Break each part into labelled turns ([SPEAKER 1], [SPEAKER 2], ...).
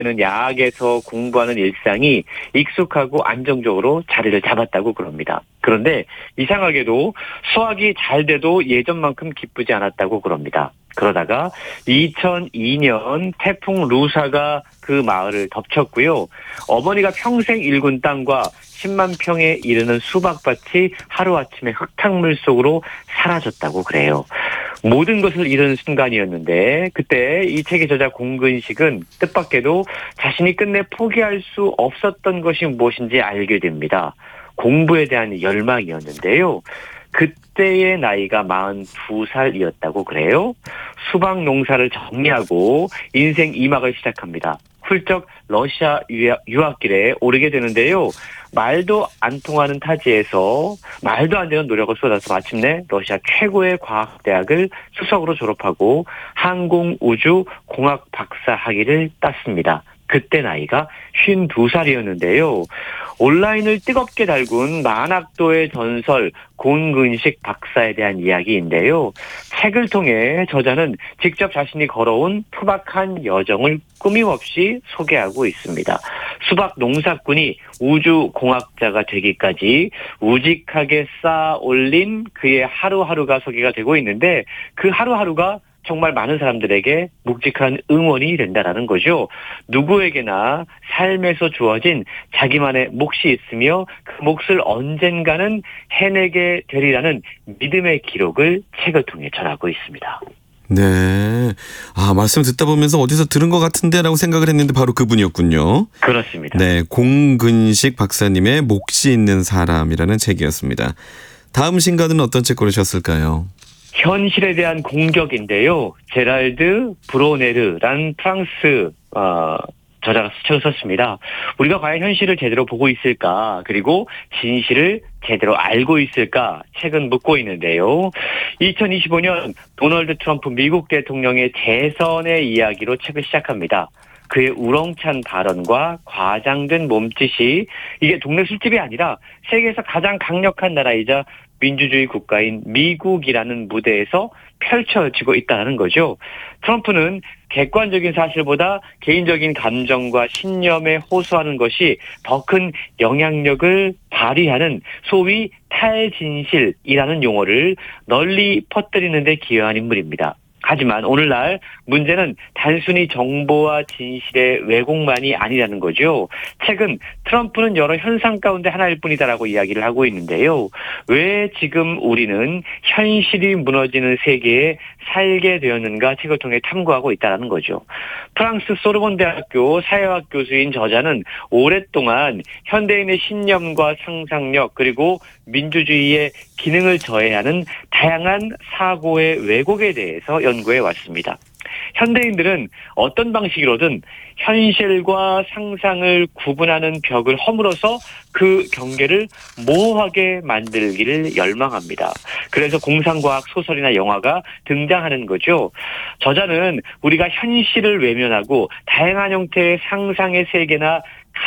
[SPEAKER 1] 는 야학에서 공부하는 일상이 익숙하고 안정적으로 자리를 잡았다고 그럽니다. 그런데 이상하게도 수학이 잘 돼도 예전만큼 기쁘지 않았다고 그럽니다. 그러다가 2002년 태풍 루사가 그 마을을 덮쳤고요. 어머니가 평생 일군 땅과 10만 평에 이르는 수박밭이 하루아침에 흙탕물 속으로 사라졌다고 그래요. 모든 것을 잃은 순간이었는데 그때 이 책의 저자 공근식은 뜻밖에도 자신이 끝내 포기할 수 없었던 것이 무엇인지 알게 됩니다. 공부에 대한 열망이었는데요. 그때의 나이가 42살이었다고 그래요. 수박 농사를 정리하고 인생 2막을 시작합니다. 훌쩍 러시아 유학길에 오르게 되는데요. 말도 안 통하는 타지에서 말도 안 되는 노력을 쏟아서 마침내 러시아 최고의 과학대학을 수석으로 졸업하고 항공우주공학 박사 학위를 땄습니다. 그때 나이가 52살이었는데요. 온라인을 뜨겁게 달군 만학도의 전설 공근식 박사에 대한 이야기인데요. 책을 통해 저자는 직접 자신이 걸어온 투박한 여정을 꾸밈없이 소개하고 있습니다. 수박 농사꾼이 우주공학자가 되기까지 우직하게 쌓아 올린 그의 하루하루가 소개가 되고 있는데 그 하루하루가 정말 많은 사람들에게 묵직한 응원이 된다라는 거죠. 누구에게나 삶에서 주어진 자기만의 몫이 있으며 그 몫을 언젠가는 해내게 되리라는 믿음의 기록을 책을 통해 전하고 있습니다.
[SPEAKER 2] 네. 말씀 듣다 보면서 어디서 들은 것 같은데라고 생각을 했는데 바로 그분이었군요.
[SPEAKER 1] 그렇습니다.
[SPEAKER 2] 네. 공근식 박사님의 몫이 있는 사람이라는 책이었습니다. 다음 신간은 어떤 책 고르셨을까요?
[SPEAKER 1] 현실에 대한 공격인데요. 제랄드 브로네르라는 프랑스 저자가 책을 썼습니다. 우리가 과연 현실을 제대로 보고 있을까? 그리고 진실을 제대로 알고 있을까? 책은 묻고 있는데요. 2025년 도널드 트럼프 미국 대통령의 재선의 이야기로 책을 시작합니다. 그의 우렁찬 발언과 과장된 몸짓이 이게 동네 술집이 아니라 세계에서 가장 강력한 나라이자 민주주의 국가인 미국이라는 무대에서 펼쳐지고 있다는 거죠. 트럼프는 객관적인 사실보다 개인적인 감정과 신념에 호소하는 것이 더 큰 영향력을 발휘하는 소위 탈진실이라는 용어를 널리 퍼뜨리는 데 기여한 인물입니다. 하지만 오늘날 문제는 단순히 정보와 진실의 왜곡만이 아니라는 거죠. 책은 트럼프는 여러 현상 가운데 하나일 뿐이다라고 이야기를 하고 있는데요. 왜 지금 우리는 현실이 무너지는 세계에 살게 되었는가 책을 통해 탐구하고 있다는 거죠. 프랑스 소르본 대학교 사회학 교수인 저자는 오랫동안 현대인의 신념과 상상력 그리고 민주주의의 기능을 저해하는 다양한 사고의 왜곡에 대해서 연구해 왔습니다. 현대인들은 어떤 방식으로든 현실과 상상을 구분하는 벽을 허물어서 그 경계를 모호하게 만들기를 열망합니다. 그래서 공상과학 소설이나 영화가 등장하는 거죠. 저자는 우리가 현실을 외면하고 다양한 형태의 상상의 세계나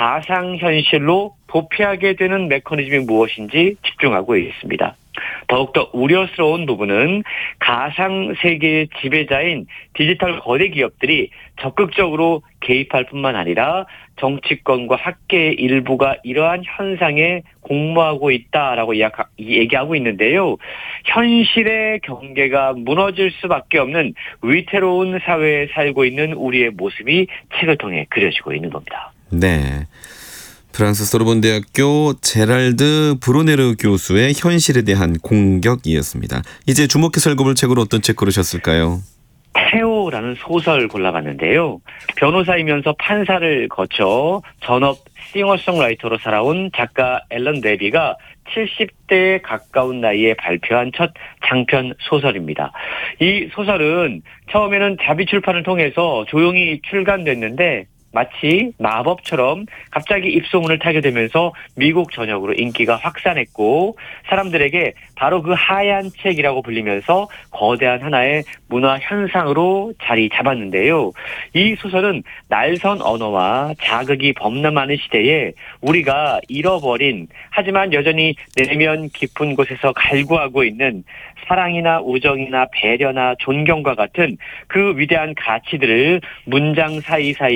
[SPEAKER 1] 가상현실로 도피하게 되는 메커니즘이 무엇인지 집중하고 있습니다. 더욱더 우려스러운 부분은 가상세계의 지배자인 디지털 거대 기업들이 적극적으로 개입할 뿐만 아니라 정치권과 학계의 일부가 이러한 현상에 공모하고 있다라고 얘기하고 있는데요. 현실의 경계가 무너질 수밖에 없는 위태로운 사회에 살고 있는 우리의 모습이 책을 통해 그려지고 있는 겁니다.
[SPEAKER 2] 네. 프랑스 소르본 대학교 제랄드 브로네르 교수의 현실에 대한 공격이었습니다. 이제 주목해서 읽어볼 책으로 어떤 책 고르셨을까요?
[SPEAKER 1] 테오라는 소설 골라봤는데요. 변호사이면서 판사를 거쳐 전업 싱어송라이터로 살아온 작가 앨런 레비가 70대에 가까운 나이에 발표한 첫 장편 소설입니다. 이 소설은 처음에는 자비출판을 통해서 조용히 출간됐는데 마치 마법처럼 갑자기 입소문을 타게 되면서 미국 전역으로 인기가 확산했고 사람들에게 바로 그 하얀 책이라고 불리면서 거대한 하나의 문화 현상으로 자리 잡았는데요. 이 소설은 날선 언어와 자극이 범람하는 시대에 우리가 잃어버린 하지만 여전히 내면 깊은 곳에서 갈구하고 있는 사랑이나 우정이나 배려나 존경과 같은 그 위대한 가치들을 문장 사이사이에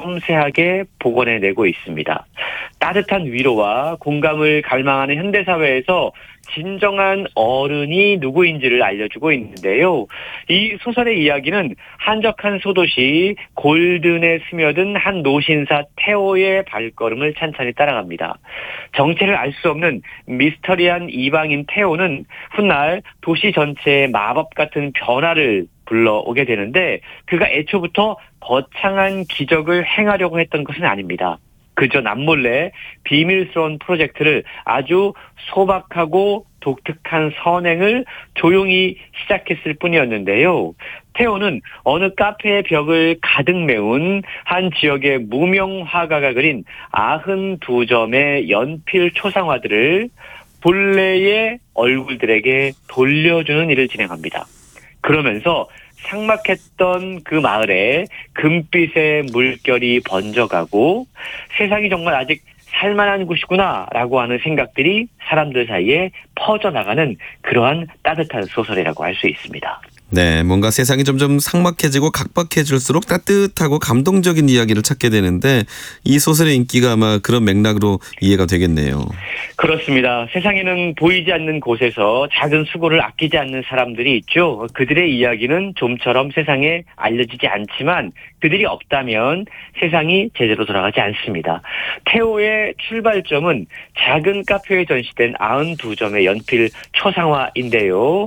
[SPEAKER 1] 섬세하게 복원해내고 있습니다. 따뜻한 위로와 공감을 갈망하는 현대사회에서 진정한 어른이 누구인지를 알려주고 있는데요. 이 소설의 이야기는 한적한 소도시 골든에 스며든 한 노신사 테오의 발걸음을 찬찬히 따라갑니다. 정체를 알 수 없는 미스터리한 이방인 테오는 훗날 도시 전체에 마법 같은 변화를 불러오게 되는데 그가 애초부터 거창한 기적을 행하려고 했던 것은 아닙니다. 그저 남몰래 비밀스러운 프로젝트를 아주 소박하고 독특한 선행을 조용히 시작했을 뿐이었는데요. 테오는 어느 카페의 벽을 가득 메운 한 지역의 무명 화가가 그린 92점의 연필 초상화들을 본래의 얼굴들에게 돌려주는 일을 진행합니다. 그러면서 삭막했던 그 마을에 금빛의 물결이 번져가고 세상이 정말 아직 살만한 곳이구나라고 하는 생각들이 사람들 사이에 퍼져나가는 그러한 따뜻한 소설이라고 할 수 있습니다.
[SPEAKER 2] 네, 뭔가 세상이 점점 삭막해지고 각박해질수록 따뜻하고 감동적인 이야기를 찾게 되는데 이 소설의 인기가 아마 그런 맥락으로 이해가 되겠네요.
[SPEAKER 1] 그렇습니다. 세상에는 보이지 않는 곳에서 작은 수고를 아끼지 않는 사람들이 있죠. 그들의 이야기는 좀처럼 세상에 알려지지 않지만 그들이 없다면 세상이 제대로 돌아가지 않습니다. 테오의 출발점은 작은 카페에 전시된 92점의 연필 초상화인데요.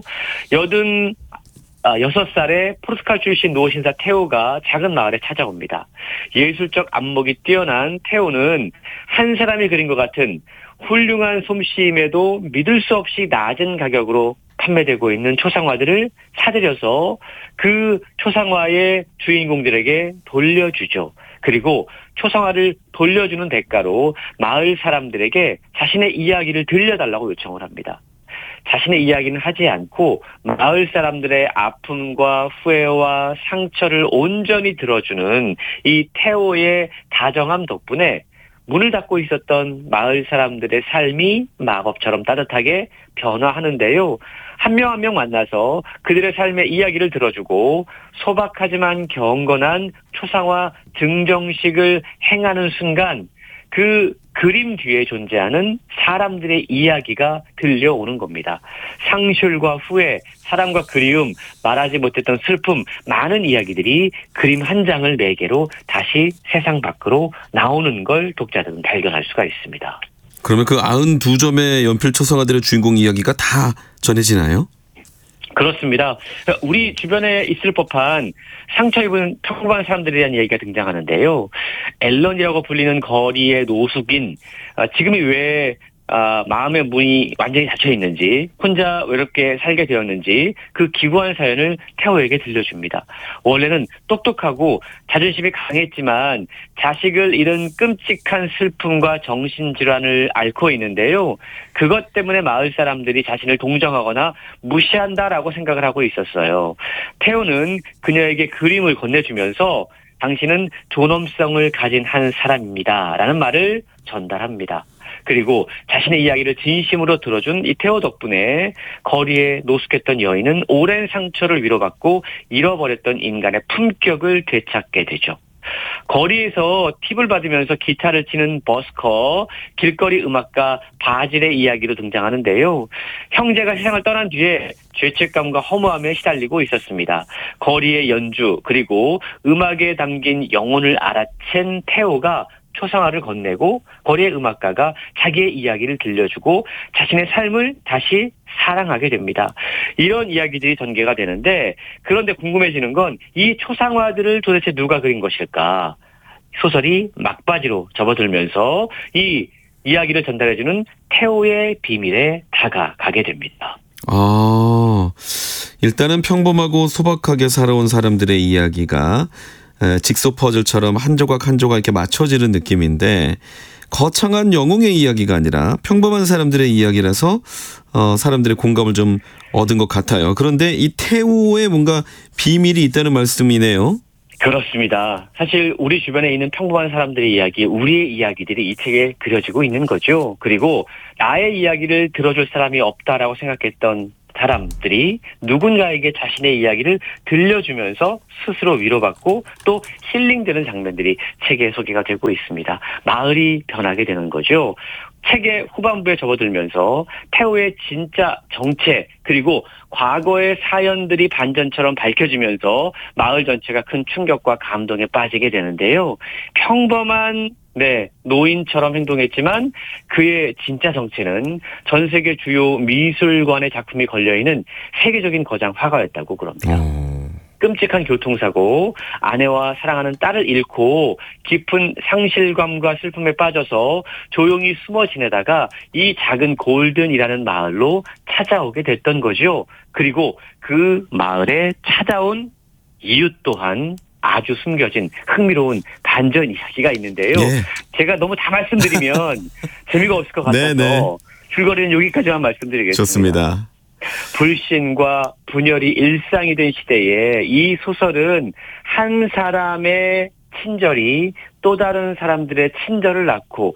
[SPEAKER 1] 6살의 포르투갈 출신 노신사 테오가 작은 마을에 찾아옵니다. 예술적 안목이 뛰어난 테오는 한 사람이 그린 것 같은 훌륭한 솜씨임에도 믿을 수 없이 낮은 가격으로 판매되고 있는 초상화들을 사들여서 그 초상화의 주인공들에게 돌려주죠. 그리고 초상화를 돌려주는 대가로 마을 사람들에게 자신의 이야기를 들려달라고 요청을 합니다. 자신의 이야기는 하지 않고 마을 사람들의 아픔과 후회와 상처를 온전히 들어주는 이 테오의 다정함 덕분에 문을 닫고 있었던 마을 사람들의 삶이 마법처럼 따뜻하게 변화하는데요. 한 명 한 명 만나서 그들의 삶의 이야기를 들어주고 소박하지만 경건한 초상화 증정식을 행하는 순간 그 그림 뒤에 존재하는 사람들의 이야기가 들려오는 겁니다. 상실과 후회, 사랑과 그리움, 말하지 못했던 슬픔, 많은 이야기들이 그림 한 장을 매개로 다시 세상 밖으로 나오는 걸 독자들은 발견할 수가 있습니다.
[SPEAKER 2] 그러면 그 92점의 연필 초상화들의 주인공 이야기가 다 전해지나요?
[SPEAKER 1] 그렇습니다. 우리 주변에 있을 법한 상처 입은 평범한 사람들에 대한 얘기가 등장하는데요. 앨런이라고 불리는 거리의 노숙인, 지금이 왜 마음의 문이 완전히 닫혀 있는지, 혼자 외롭게 살게 되었는지 그 기구한 사연을 테오에게 들려줍니다. 원래는 똑똑하고 자존심이 강했지만 자식을 잃은 끔찍한 슬픔과 정신질환을 앓고 있는데요. 그것 때문에 마을 사람들이 자신을 동정하거나 무시한다라고 생각을 하고 있었어요. 테오는 그녀에게 그림을 건네주면서 당신은 존엄성을 가진 한 사람입니다 라는 말을 전달합니다. 그리고 자신의 이야기를 진심으로 들어준 이 테오 덕분에 거리에 노숙했던 여인은 오랜 상처를 위로받고 잃어버렸던 인간의 품격을 되찾게 되죠. 거리에서 팁을 받으면서 기타를 치는 버스커, 길거리 음악가 바질의 이야기로 등장하는데요. 형제가 세상을 떠난 뒤에 죄책감과 허무함에 시달리고 있었습니다. 거리의 연주 그리고 음악에 담긴 영혼을 알아챈 테오가 초상화를 건네고 거리의 음악가가 자기의 이야기를 들려주고 자신의 삶을 다시 사랑하게 됩니다. 이런 이야기들이 전개가 되는데 그런데 궁금해지는 건 이 초상화들을 도대체 누가 그린 것일까? 소설이 막바지로 접어들면서 이 이야기를 전달해주는 테오의 비밀에 다가가게 됩니다.
[SPEAKER 2] 일단은 평범하고 소박하게 살아온 사람들의 이야기가 직소 퍼즐처럼 한 조각 한 조각 이렇게 맞춰지는 느낌인데 거창한 영웅의 이야기가 아니라 평범한 사람들의 이야기라서 사람들의 공감을 좀 얻은 것 같아요. 그런데 이 테오에 뭔가 비밀이 있다는 말씀이네요.
[SPEAKER 1] 그렇습니다. 사실 우리 주변에 있는 평범한 사람들의 이야기, 우리의 이야기들이 이 책에 그려지고 있는 거죠. 그리고 나의 이야기를 들어줄 사람이 없다라고 생각했던 사람들이 누군가에게 자신의 이야기를 들려주면서 스스로 위로받고 또 힐링되는 장면들이 책에 소개가 되고 있습니다. 마을이 변하게 되는 거죠. 책의 후반부에 접어들면서 태호의 진짜 정체 그리고 과거의 사연들이 반전처럼 밝혀지면서 마을 전체가 큰 충격과 감동에 빠지게 되는데요. 평범한 노인처럼 행동했지만 그의 진짜 정체는 전 세계 주요 미술관의 작품이 걸려있는 세계적인 거장 화가였다고 그럽니다. 끔찍한 교통사고, 아내와 사랑하는 딸을 잃고 깊은 상실감과 슬픔에 빠져서 조용히 숨어 지내다가 이 작은 골든이라는 마을로 찾아오게 됐던 거죠. 그리고 그 마을에 찾아온 이유 또한 아주 숨겨진 흥미로운 반전 이야기가 있는데요.
[SPEAKER 2] 예.
[SPEAKER 1] 제가 너무 다 말씀드리면 재미가 없을 것 같아서
[SPEAKER 2] 네네.
[SPEAKER 1] 줄거리는 여기까지만 말씀드리겠습니다.
[SPEAKER 2] 좋습니다.
[SPEAKER 1] 불신과 분열이 일상이 된 시대에 이 소설은 한 사람의 친절이 또 다른 사람들의 친절을 낳고